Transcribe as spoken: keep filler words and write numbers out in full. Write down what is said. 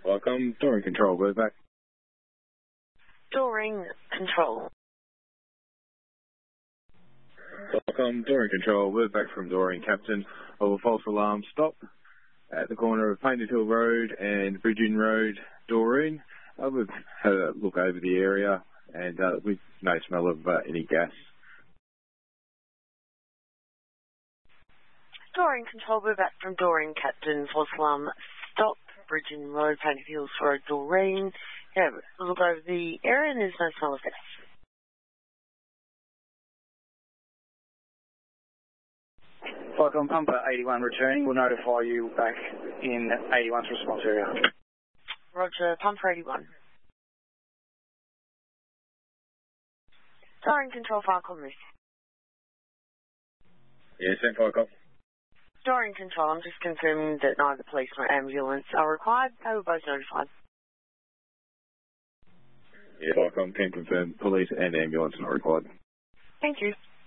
Welcome, Doreen Control, we're back. Doreen Control. Welcome, Doreen Control, we're back from Doreen Captain of a false alarm stop at the corner of Painted Hill Road and Bridging Road, Doreen. Uh, we've had a look over the area and uh, we've no smell of uh, any gas. Doreen Control, we're back from Doreen Captain, false alarm stop, Bridging Road, Painted Hills Road, Doreen. Yeah, we'll look over the area and there's no smell of gas. Welcome, Pumper eighty-one returning. We'll notify you back in eighty-one's response area. Roger, Pumper eighty-one. Doreen Control, file on this. Yeah, send fire call. Doreen Control, I'm just confirming that neither police nor ambulance are required. They were both notified. Yeah, Falcom can confirm police and ambulance not required. Thank you.